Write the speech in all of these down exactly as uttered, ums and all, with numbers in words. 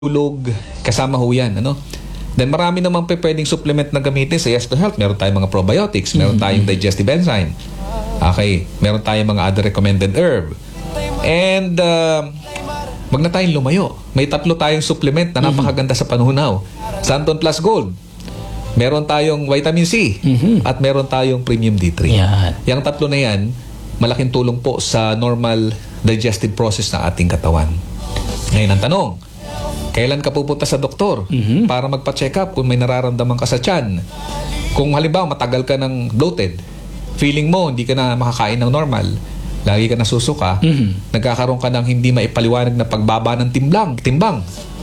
tulog, kasama ho yan, ano? Then marami namang pe pwedeng supplement na gamitin sa Yes to Health. Meron tayong mga probiotics, meron tayong digestive enzyme. Okay, meron tayong mga other recommended herb. And uh, wag na tayong lumayo. May tatlo tayong supplement na napakaganda sa panunaw. Santon Plus Gold. Meron tayong vitamin C Mm-hmm. at meron tayong premium D three. Yan. Yang tatlo na yan, malaking tulong po sa normal digestive process ng ating katawan. Ngayon ang tanong, kailan ka pupunta sa doktor Mm-hmm. para magpa-check up kung may nararamdaman ka sa tiyan? Kung halimbawa matagal ka ng bloated, feeling mo hindi ka na makakain ng normal, lagi ka nasusuka, Mm-hmm. nagkakaroon ka ng hindi maipaliwanag na pagbaba ng timbang, timbang,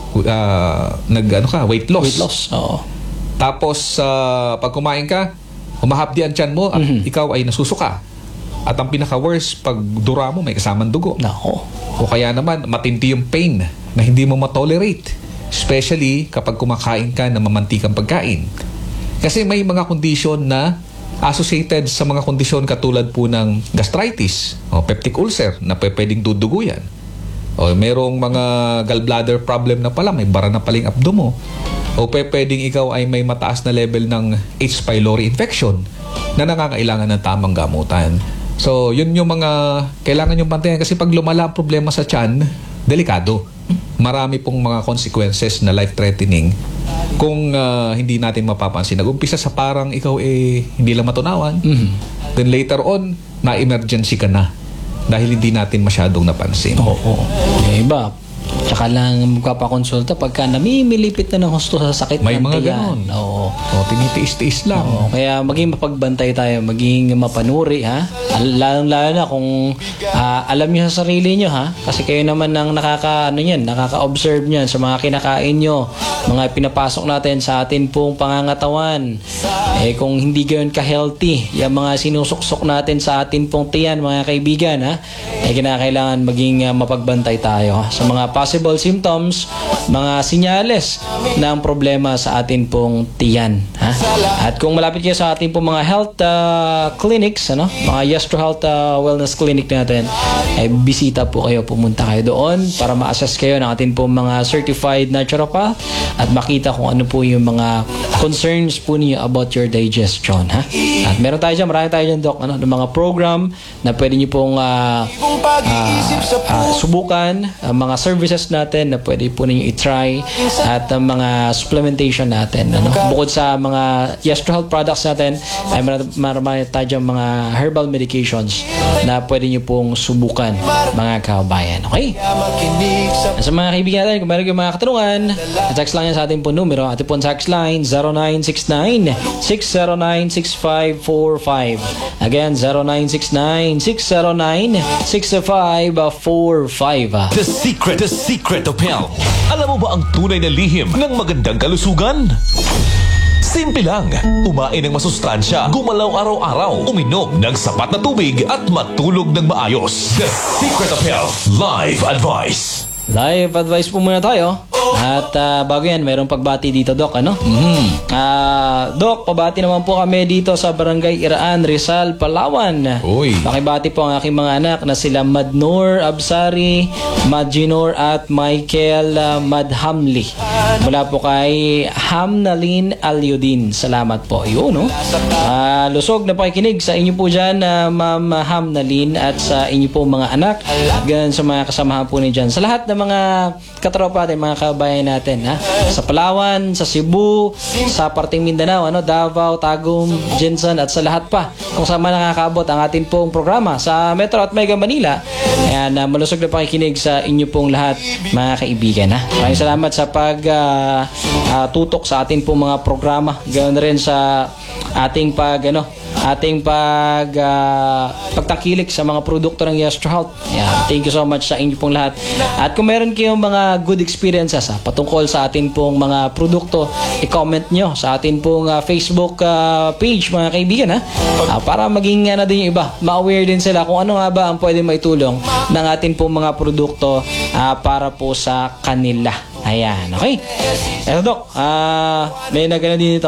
uh, nag ano ka, weight loss. Weight loss, oo. Tapos uh, pag kumain ka, humahapdi ang tiyan mo at Mm-hmm. ikaw ay nasusuka. At ang pinaka-worst, pag dura mo may kasamang dugo. Nako. O kaya naman, matindi yung pain na hindi mo matolerate. Especially kapag kumakain ka ng mamantikang pagkain. Kasi may mga kondisyon na associated sa mga kondisyon katulad po ng gastritis o peptic ulcer na pwedeng dudugo yan. O merong mga gallbladder problem na pala, may bara na paling abdo mo. O pwedeng ikaw ay may mataas na level ng H. pylori infection na nangangailangan ng tamang gamutan. So, yun yung mga kailangan yung bantayan kasi pag lumala ang problema sa tiyan, delikado. Marami pong mga consequences na life-threatening kung uh, hindi natin mapapansin. Nag-umpisa sa parang ikaw eh hindi lang matunawan. Mm-hmm. Then later on, na-emergency ka na dahil hindi natin masyadong napansin. Oo. Yung iba, tsaka lang magpapakonsulta pagka namimilipit na ng husto sa sakit May ng mga tiyan. ganon. Oo. O, tinitiis-tiis lang. Oo, kaya maging mapagbantay tayo, maging mapanuri, ha? Lalo-lalo na kung uh, alam niyo sa sarili niyo, ha? Kasi kayo naman ang nakaka, ano yan, nakaka-observe niyan sa mga kinakain niyo, mga pinapasok natin sa atin pong pangangatawan. Eh, kung hindi gayon ka-healthy, yung mga sinusuksok natin sa atin pong tiyan, mga kaibigan, ha? Eh, kinakailangan maging uh, mapagbantay tayo, ha? Sa mga possible symptoms, mga sinyales ng problema sa atin pong tiyan, ha? At kung malapit kayo sa ating pong mga health uh, clinics, ano, mga Yes to Health uh, Wellness Clinic natin, ay bisita po kayo, pumunta kayo doon para ma-assess kayo ng ating pong mga certified naturopath at makita kung ano po yung mga concerns po niyo about your digestion, ha? At meron tayo dyan, marami tayo dyan, Doc, ano, ng mga program na pwede niyo pong uh, uh, uh, subukan, uh, mga services natin na pwede po ninyo i-try at ang uh, mga supplementation natin, ano? Bukod sa mga Yes to Health products natin, ay marami tayo dyan mga herbal medications na pwede nyo pong subukan, mga kabayan. Okay? Sa mga kaibigan natin, kung meron kayong mga katanungan, text lang yan sa ating po numero. Ating po text line zero nine six nine, six zero nine, six five four five. Again, zero nine six nine, six zero nine, six five four five. The secret, the secret of health. Alam mo ba ang tunay na lihim ng magandang kalusugan? Simple lang, kumain ng masustansya, gumalaw araw-araw, uminom ng sapat na tubig at matulog ng maayos. The Secret of Health Live Advice. Live advice po muna tayo. At uh, bago yan, mayroong pagbati dito, Doc, ano? Mm. Uh, Doc, pabati naman po kami dito sa Barangay Iraan, Rizal, Palawan. Uy. Pakibati po ang aking mga anak na sila Madnor Absari, Madjinor at Michael uh, Madhamli. Mula po kay Hamnalin Alyudin. Salamat po. Yun, no? Uh, lusog na pakikinig sa inyo po dyan, uh, Ma'am Hamnalin, at sa inyo po mga anak. At ganun sa mga kasamahan po niyo dyan. Sa lahat ng mga katropa natin, mga kabayan natin, ha? Sa Palawan, sa Cebu, sa parting Mindanao, ano, Davao, Tagum, Jensen, at sa lahat pa kung saan man nakakaabot ang atin pong programa sa Metro at Mega Manila. Ayan, uh, malusog na pakikinig sa inyo pong lahat, mga kaibigan, ha? Maraming salamat sa pag uh, uh, tutok sa atin pong mga programa. Ganoon rin sa ating pag ano, ating pag uh, pagtakilik sa mga produkto ng Yes to Health. Ayan, thank you so much sa inyo pong lahat. At kung meron kayong mga good experiences ha, patungkol sa atin pong mga produkto, i-comment nyo sa atin pong uh, Facebook uh, page, mga kaibigan, ha? Uh, para maging ano din yung iba, ma-aware din sila kung ano nga ba ang pwede maitulong ng atin pong mga produkto uh, para po sa kanila. Ayan, okay? Eto, Doc, uh, may nagano din ito.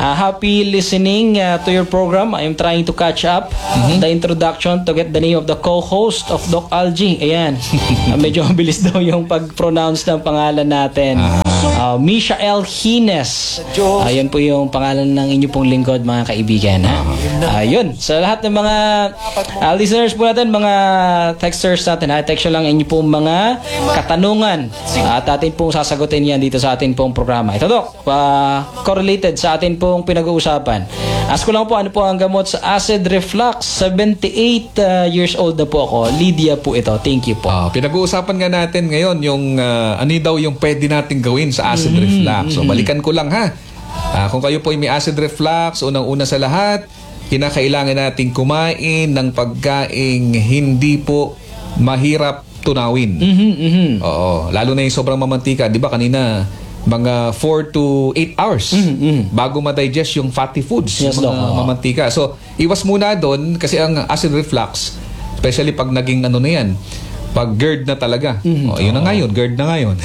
Uh, happy listening uh, to your program. I'm trying to catch up the introduction to get the name of the co-host of Doc Algie. Ayan. Uh, medyo mabilis daw yung pag-pronounce ng pangalan natin. Uh, Misha L. Hines. Ayun po yung pangalan ng inyo pong lingkod, mga kaibigan. Ha? Ayun. Sa lahat ng mga uh, listeners po natin, mga texters natin, ha? Text lang inyo pong mga katanungan. Uh, at atin pong sasagutin yan dito sa atin pong programa. Ito, Doc, uh, correlated sa atin pong pinag-uusapan. Ask ko lang po, ano po ang gamot sa acid reflux? seventy-eight uh, years old na po ako. Lydia po ito. Thank you po. Ah, pinag-uusapan nga natin ngayon yung uh, ano daw yung pwede nating gawin sa acid Mm-hmm. reflux. So balikan ko lang ha. Ah, kung kayo po ay may acid reflux, unang-una sa lahat, kinakailangan nating kumain ng pagkaing hindi po mahirap tunawin. Mhm, mhm. Oo, lalo na yung sobrang mamantika, 'di ba kanina mga four to eight hours Mhm, bago ma-digest yung fatty foods, Yes, yung mga Doc. Oo. mamantika. So, iwas muna doon kasi ang acid reflux, especially pag naging ano na yan, pag GERD na talaga. Oh, yun na nga yun, GERD na nga yun.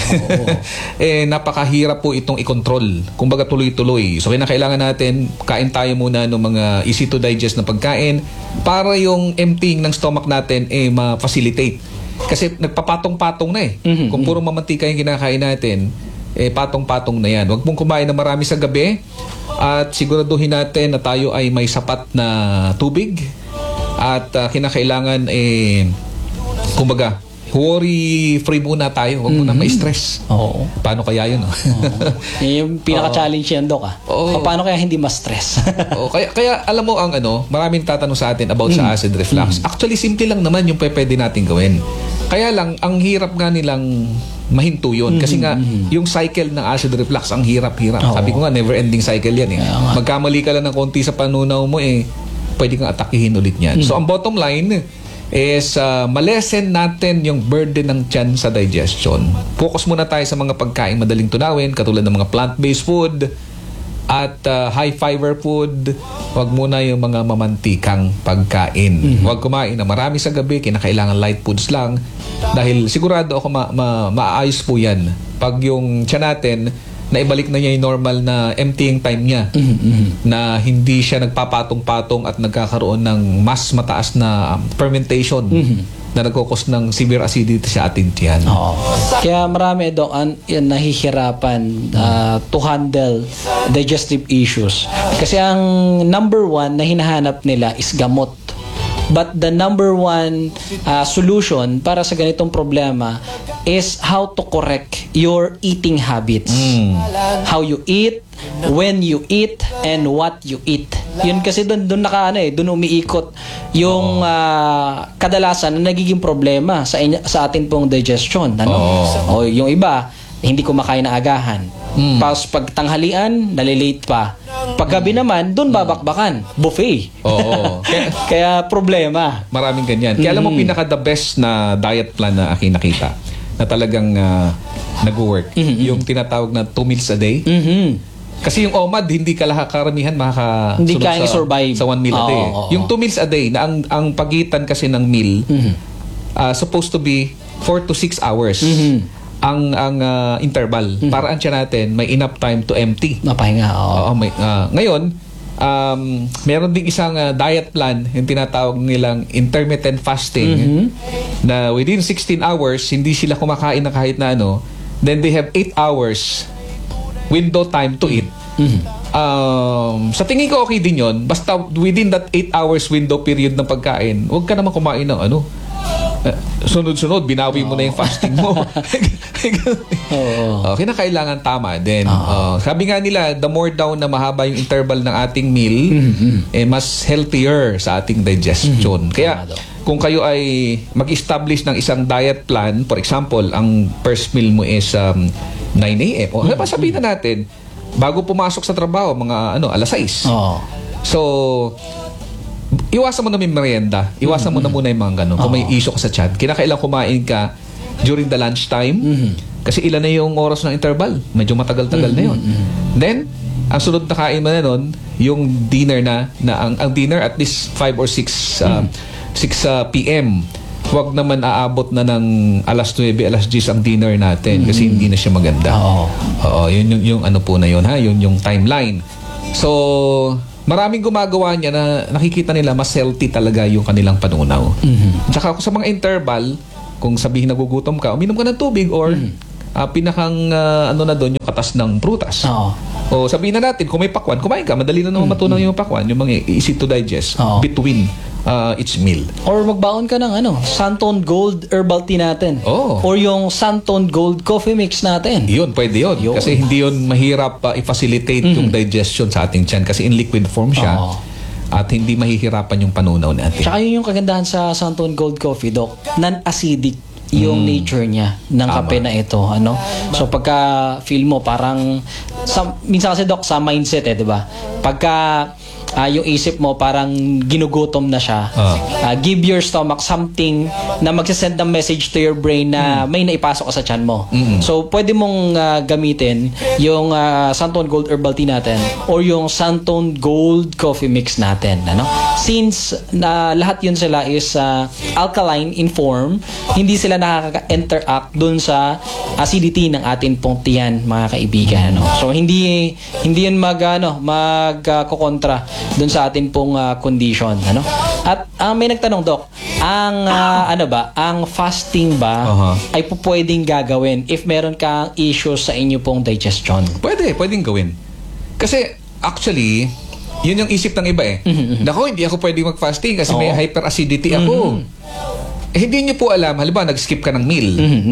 eh, napakahirap po itong i-control. Kumbaga tuloy-tuloy. So, kinakailangan natin, kain tayo muna ng mga easy to digest na pagkain para yung emptying ng stomach natin eh ma-facilitate. Kasi nagpapatong-patong na eh. Mhm, Kung puro mamantika yung kinakain natin, eh patong-patong na yan. Huwag mong kumain na marami sa gabi at siguraduhin natin na tayo ay may sapat na tubig at uh, kinakailangan eh kumbaga worry-free muna tayo. Huwag muna ma-stress. Oo. Paano kaya yun? No? Yan yung pinaka-challenge yan, Doc. Ah. Oo. Paano kaya hindi ma-stress? o, kaya, kaya alam mo ang ano, maraming tatanong sa atin about sa acid reflux. Actually, simple lang naman yung pwede natin gawin. Kaya lang, ang hirap nga nilang mahinto yun. Kasi nga, yung cycle ng acid reflux, ang hirap-hirap. Oo. Sabi ko nga, never-ending cycle yan eh. Kaya nga. Magkamali ka lang ng konti sa panunaw mo eh, pwede kang atakihin ulit yan. So, ang bottom line is uh, malesen natin yung burden ng tiyan sa digestion. Focus muna tayo sa mga pagkain madaling tunawin, katulad ng mga plant-based food at uh, high-fiber food. Huwag muna yung mga mamantikang pagkain. Huwag kumain na marami sa gabi, kinakailangan light foods lang. Dahil sigurado ako ma- ma- maayos po yan. Pag yung tiyan natin, naibalik na niya yung normal na emptying time niya, na hindi siya nagpapatong-patong at nagkakaroon ng mas mataas na fermentation na nagkukos ng severe acidity sa ating tiyan. Oo. Kaya marami, Doc, an, yan, nahihirapan uh, to handle digestive issues. Kasi ang number one na hinahanap nila is gamot. But the number one uh, solution para sa ganitong problema is how to correct your eating habits. How you eat, when you eat, and what you eat. Yun kasi doon doon naka ano eh, doon umiikot yung uh, kadalasan na nagiging problema sa inya, sa atin pong digestion, ano? O yung iba, hindi kumakain na agahan. Mm. Pas pag tanghalian, nalilate pa. Paggabi naman, doon babakbakan. Buffet. Oo. Kaya, Kaya problema. maraming ganyan. Kaya alam mo, pinaka the best na diet plan na aking nakita na talagang uh, nag-work. Yung tinatawag na two meals a day. Mhm. Kasi yung O M A D, hindi ka lahat karamihan makakasunod Hindi kayang sa, survive. sa one meal a Oo, day. oo, oo. Yung two meals a day, na ang, ang pagitan kasi ng meal, uh, supposed to be four to six hours. Ang ang uh, interval. Para ang tiyan natin, may enough time to empty. Mapahinga. Oo. Oo, may, ah, ngayon, um, meron ding isang ah, diet plan, yung tinatawag nilang intermittent fasting, na within sixteen hours, hindi sila kumakain ng kahit na ano, then they have eight hours window time to eat. Um, sa tingin ko okay din yon. Basta within that eight hours window period ng pagkain, huwag ka naman kumain ng ano, eh, sunod-sunod, binawi mo na yung fasting mo. Oo. Oh, kinakailangan tama din. Oh, sabi nga nila, the more daw na mahaba yung interval ng ating meal, eh, mas healthier sa ating digestion. Kaya, Tama daw. kung kayo ay mag-establish ng isang diet plan, for example, ang first meal mo is um, nine a.m. O, mm sabihin na natin, bago pumasok sa trabaho, mga ano, alas sais. Oo. So, iwasan mo na may merienda. Iwasan mo na muna yung mga ganun. Kung may issue ka sa tiyan, kinakailangan kumain ka during the lunch time. Kasi ilan na yung oras ng interval. Medyo matagal-tagal na yun. Then, ang sunod na kain mo na nun, yung dinner na, na ang, ang dinner at least five or six uh, six p m Huwag naman aabot na ng alas nuwebe, alas diyes ang dinner natin kasi hindi na siya maganda. Oo. Oo, yun yung, yung ano po na yun ha, yun yung timeline. So, maraming gumagawa niya na nakikita nila mas healthy talaga yung kanilang panunaw. Mhm. Tsaka kung sa mga interval, kung sabihin nagugutom ka, uminom ka ng tubig or ah, pinakang ah, ano na doon yung katas ng prutas. Oo. O sabihin na natin, kung may pakwan, kumain ka, madali na naman matunaw yung pakwan, yung mga easy to digest Oo. between ah, each meal. Or magbaon ka ng ano, Santon Gold Herbal Tea natin. Oo. Or yung Santon Gold Coffee Mix natin. Yun, pwede yun. Yun. Kasi hindi yun mahirap pa i-facilitate yung digestion sa ating tiyan kasi in liquid form siya. Oo. At hindi mahihirapan yung panunaw natin. Tsaka yun yung kagandahan sa Santon Gold Coffee, Doc. Non-acidic yung nature niya ng Tama. kape na ito, ano? So pagka feel mo parang sa, minsan kasi, Doc, sa mindset eh, 'di ba? Pagka ah, yung isip mo parang ginugutom na siya. Ah. Ah, give your stomach something na magsasend ng message to your brain na may naipasok ka sa tiyan mo. Mm. So pwede mong ah, gamitin yung ah, Santon Gold Herbal Tea natin or yung Santon Gold Coffee Mix natin, ano? Since na lahat yun sila is ah, alkaline in form, hindi sila nakaka-interact dun sa acidity ng ating pong tiyan, mga kaibigan, ano? So hindi hindi yun mag ano, mag ah, kukontra dun sa ating pong ah, condition, ano? At ang may nagtanong, Doc, ang ah, ano ba, ang fasting ba Aha. ay po pwedeng gagawin if meron kang issues sa inyo pong digestion? Pwede, pwedeng gawin. Kasi actually, yun yung isip ng iba eh. Nako, hindi ako pwedeng mag-fasting kasi may Oo. hyperacidity ako. Eh, hindi niyo po alam, halimbawa nag-skip ka ng meal.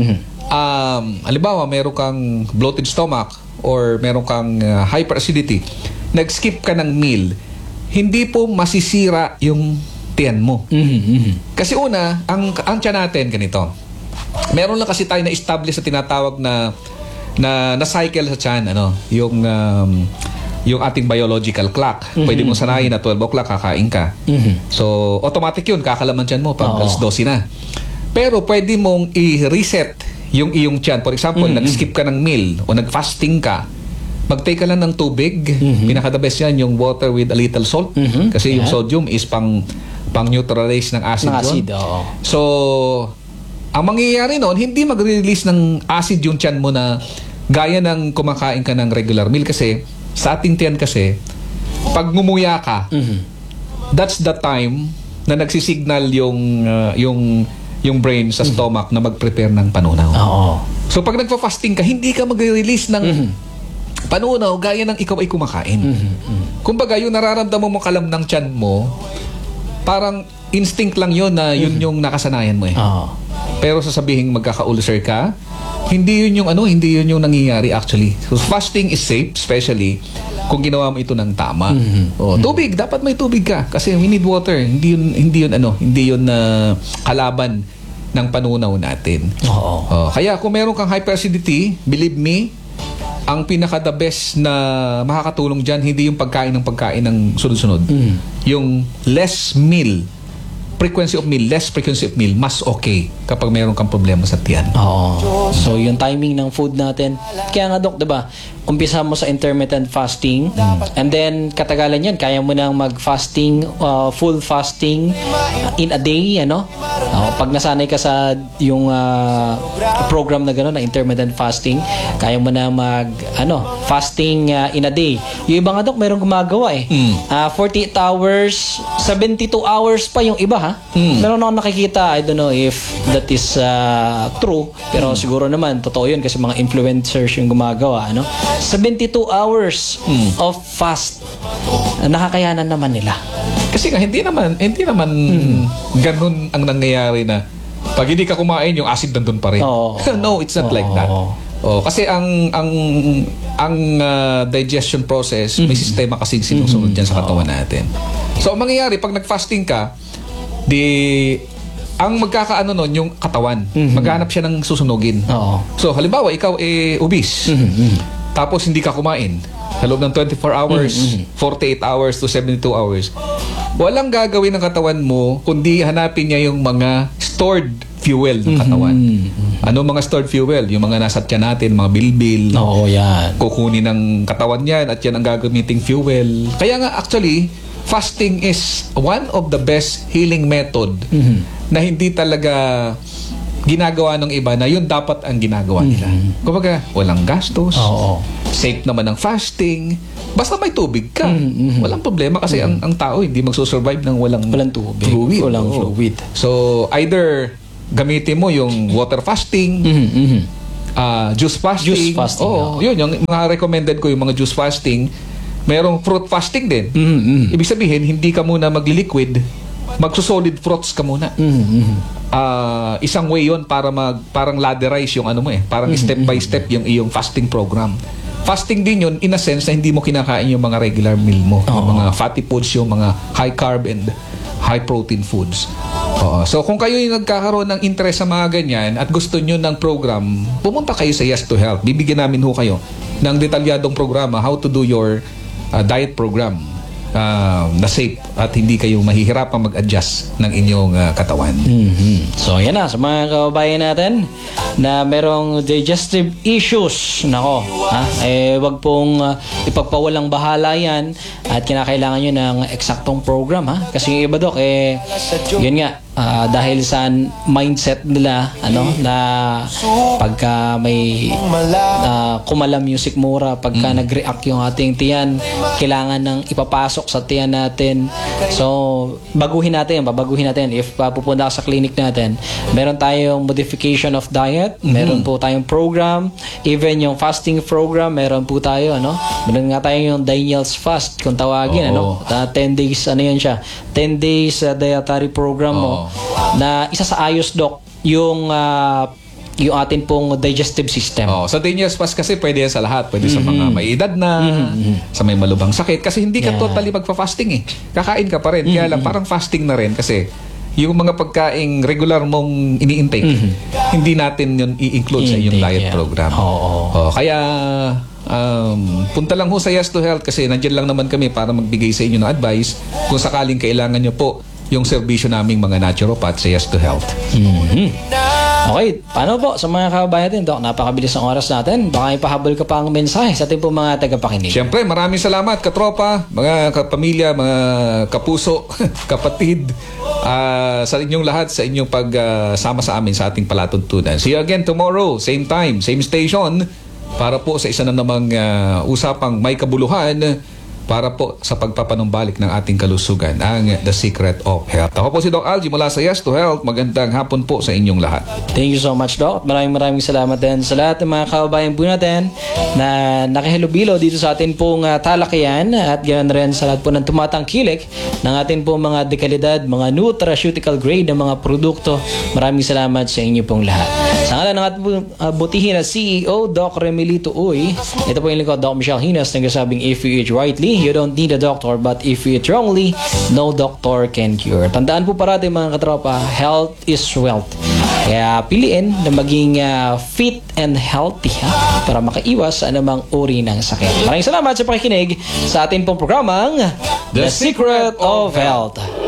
Um, halimbawa, meron kang bloated stomach or meron kang uh, hyperacidity. Nag-skip ka ng meal. Hindi po masisira yung tiyan mo. Kasi una, ang ang tiyan natin ganito. Meron lang kasi tayo na establish sa tinatawag na na na cycle sa tiyan, ano, yung um, yung ating biological clock. Pwede mong sanayin na twelve o'clock kakain ka. So, automatic yun, kakalaman tiyan mo pag Oo. alas dose na. Pero pwede mong i-reset yung iyong tiyan. For example, nag-skip ka ng meal o nag-fasting ka, mag-take ka lang ng tubig. Pinaka-the best yan, yung water with a little salt. Mhm. Kasi yung Yeah. sodium is pang pang neutralize ng acid, Ng acid, yun. oo. So, ang mangyayari noon, hindi mag-release ng acid yung tiyan mo na gaya ng kumakain ka ng regular meal. Kasi sa ating tiyan kasi, pag ngumuya ka, that's the time na nagsisignal yung uh, yung yung brain sa stomach na mag-prepare ng panunaw. Oo. So pag nagfa-fasting ka, hindi ka magre-release ng panunaw gaya ng ikaw ay kumakain. Kumbaga, yung nararamdaman mo kalam ng tiyan mo, parang instinct lang yun na yun yung nakasanayan mo eh. Oo. Pero sasabihin magkaka-ulcer ka, hindi yun yung ano, hindi yun yung nangyayari actually. So fasting is safe, especially kung ginawa mo ito ng tama. Oh, tubig, dapat may tubig ka kasi we need water. Hindi yun hindi yun ano, hindi yun na kalaban ng panunaw natin. Oo. Oh, kaya kung meron kang hyperacidity, believe me, ang pinaka the best na makakatulong diyan hindi yung pagkain ng pagkain ng sunod-sunod. Yung less meal, frequency of meal, less frequency of meal, mas okay kapag meron kang problema sa tiyan. Oo. So, yung timing ng food natin. Kaya nga, Dok, diba? Umpisa mo sa intermittent fasting. And then, katagalan yan, kaya mo nang mag-fasting, uh, full fasting in a day, ano? Uh, pag nasanay ka sa yung uh, program na gano'n, na intermittent fasting, kaya mo na mag, ano, fasting uh, in a day. Yung iba nga, Dok, merong gumagawa eh. Uh, forty-eight hours, seventy-two hours pa yung iba, ha? Meron ako nakikita, I don't know if that is uh, true, pero siguro naman totoo yun kasi mga influencers yung gumagawa, ano? seventy-two hours of fast. Nakakayanan naman nila. Kasi nga hindi naman hindi naman ganun ang nangyayari na pag hindi ka kumain yung acid nandun pa rin. Oo. No, it's not like that. Oo. Oh, kasi ang ang ang uh, digestion process, may sistema kasi sinusunod diyan sa katawan natin. So ang mangyayari pag nag-fasting ka, di ang magkakaano nun yung katawan. Maghanap siya ng susunugin. Oo. So halimbawa ikaw eh obese. Tapos hindi ka kumain sa loob ng twenty-four hours, forty-eight hours to seventy-two hours. Walang gagawin ng katawan mo kundi hanapin niya yung mga stored fuel ng katawan. Ano mga stored fuel? Yung mga nasa tiyan natin, mga bilbil. Oo, yan. Kukunin ng katawan yan at yan ang gagamiting fuel. Kaya nga actually, fasting is one of the best healing method na hindi talaga ginagawa ng iba na yun dapat ang ginagawa nila. Kumbaga, walang gastos. Oo. Safe naman ang fasting. Basta may tubig ka. Mm-hmm. Walang problema kasi ang, ang tao hindi magsusurvive ng walang, Walang tubig. fluid. Walang Oo. fluid. So, either gamitin mo yung water fasting, Mhm, mhm. ah, juice fasting. Juice fasting, Oo, yun. Yung mga recommended ko yung mga juice fasting. Merong fruit fasting din. Mhm, mhm. Ibig sabihin, hindi ka muna magli-liquid, magsusolid fruits ka muna. Mhm, mhm. Ah, isang way yon para mag parang ladderize yung ano mo eh, parang step by step yung iyong fasting program. Fasting din yun in a sense na hindi mo kinakain yung mga regular meal mo, yung mga fatty foods, yung mga high carb and high protein foods. Oo. So kung kayo yung nagkakaroon ng interest sa mga ganyan at gusto nyo ng program, pumunta kayo sa Yes to Health. Bibigyan namin ho kayo ng detalyadong programa how to do your uh, diet program uh, na safe at hindi kayo mahihirapang mag-adjust ng inyong uh, katawan. Mhm. So yan na, sa mga kababayan natin na merong digestive issues, nako, ha? Eh, wag pong uh, ipagpawalang bahala yan at kinakailangan nyo ng eksaktong program, ha? Kasi yung iba, Dok, eh, yun nga, ah, dahil sa mindset nila, ano, na pagka may uh, kumala music mura, pagka nag-react yung ating tiyan, kailangan ng ipapasok sa tiyan natin. So, baguhin natin, babaguhin natin. If uh, pupunta ka sa clinic natin, meron tayong modification of diet, meron po tayong program, even yung fasting program, meron po tayo, ano? Meron nga tayo yung Daniel's Fast, kung tawagin, Oo. ano? Uh, ten days, ano yan siya? ten days uh, dietary program mo, na isa sa ayos, Doc, yung uh, yung atin pong digestive system. Oh, sa Daniel's Fast kasi pwede yan sa lahat. Pwede sa mga may edad na, sa may malubhang sakit. Kasi hindi ka Yeah. totally magpa-fasting eh. Kakain ka pa rin. Kaya lang parang fasting na rin kasi yung mga pagkaing regular mong ini-intake, hindi natin yun i-include sa iyong Intake, diet yeah. program. Oo. Oh, kaya um, punta lang ho sa Yes to Health kasi nandiyan lang naman kami para magbigay sa inyo ng advice kung sakaling kailangan nyo po yung serbisyo naming mga naturopath sa Yes to Health. Mhm. Okay, paano po sa mga kababayan natin, Doc? Napakabilis ang oras natin. Baka ipahabol ka pa ang mensahe sa ating po mga tagapakinig. Siyempre, maraming salamat katropa, mga kapamilya, mga kapuso, kapatid, ah, sa inyong lahat, sa inyong pagsama sa amin sa ating palatuntunan. See you again tomorrow, same time, same station, para po sa isa na namang ah, usapang may kabuluhan para po sa pagpapanumbalik ng ating kalusugan, ang The Secret of Health. Ako po si Doc Algie mula sa Yes to Health. Magandang hapon po sa inyong lahat. Thank you so much, Doc. Maraming maraming salamat din sa lahat ng mga kababayan po natin na nakihalubilo dito sa atin pong uh, talakayan at ganoon rin sa lahat po ng tumatangkilik ng atin pong mga dekalidad, mga nutraceutical grade ng mga produkto. Maraming salamat sa inyo pong lahat. Sa ngalan ng ating uh, butihin na C E O, Doc Remilito Uy, ito po yung lingkod, Doc Michelle Hinas, nagsasabing if you eat rightly, you don't need a doctor, but if you eat wrongly, no doctor can cure. Tandaan po parati mga katropa, health is wealth. Kaya piliin na maging uh, fit and healthy, ha? Para makaiwas sa anumang uri ng sakit. Maraming salamat sa pakikinig sa atin pong programang The Secret of Health.